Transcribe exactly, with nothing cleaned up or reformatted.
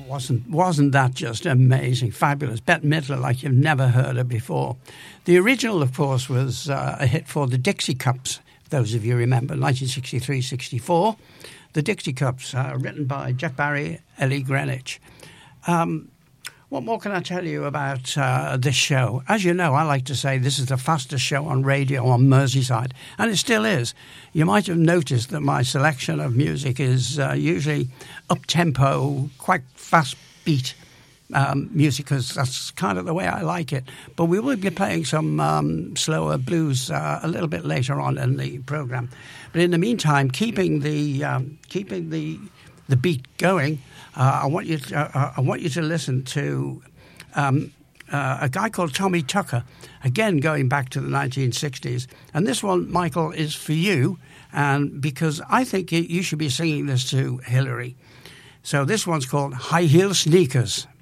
wasn't wasn't that just amazing, fabulous? Bette Midler like you've never heard her before. The original, of course, was uh, a hit for the Dixie Cups, those of you remember, nineteen sixty-three sixty-four. The Dixie Cups, uh, written by Jeff Barry, Ellie Greenwich. Um, what more can I tell you about uh, this show? As you know, I like to say this is the fastest show on radio on Merseyside, and it still is. You might have noticed that my selection of music is uh, usually up-tempo, quite fast beat um, music, because that's kind of the way I like it. But we will be playing some um, slower blues uh, a little bit later on in the programme. But in the meantime, keeping the um, keeping the the beat going, uh, I want you to, uh, I want you to listen to um, uh, a guy called Tommy Tucker. Again, going back to the nineteen sixties, and this one, Michael, is for you, and because I think you should be singing this to Hillary. So this one's called High Heel Sneakers.